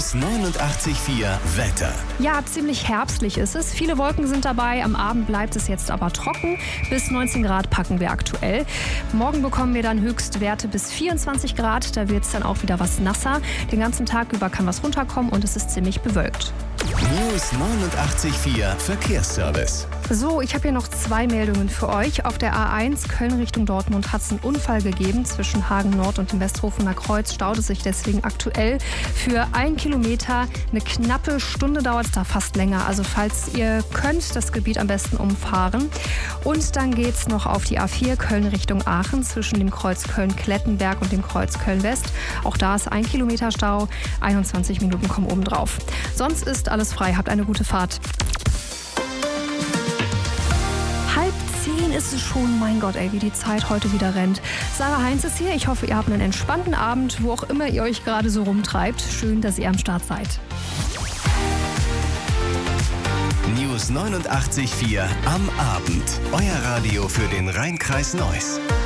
News 89,4 Wetter. Ja, ziemlich herbstlich ist es. Viele Wolken sind dabei. Am Abend bleibt es jetzt aber trocken. Bis 19 Grad packen wir aktuell. Morgen bekommen wir dann Höchstwerte bis 24 Grad. Da wird es dann auch wieder was nasser. Den ganzen Tag über kann was runterkommen und es ist ziemlich bewölkt. News 89,4 Verkehrsservice. So, ich habe hier noch 2 Meldungen für euch. Auf der A1 Köln Richtung Dortmund hat es einen Unfall gegeben. Zwischen Hagen Nord und dem Westhofener Kreuz staut es sich deswegen aktuell für 1 Kilometer. Eine knappe Stunde dauert es da, fast länger. Also falls ihr könnt, das Gebiet am besten umfahren. Und dann geht es noch auf die A4 Köln Richtung Aachen zwischen dem Kreuz Köln-Klettenberg und dem Kreuz Köln-West. Auch da ist 1 Kilometer Stau. 21 Minuten kommen oben drauf. Sonst ist alles frei. Habt eine gute Fahrt. 9:30 ist es schon. Mein Gott, ey, wie die Zeit heute wieder rennt. Sarah Heinz ist hier. Ich hoffe, ihr habt einen entspannten Abend, wo auch immer ihr euch gerade so rumtreibt. Schön, dass ihr am Start seid. News 89,4 am Abend. Euer Radio für den Rhein-Kreis Neuss.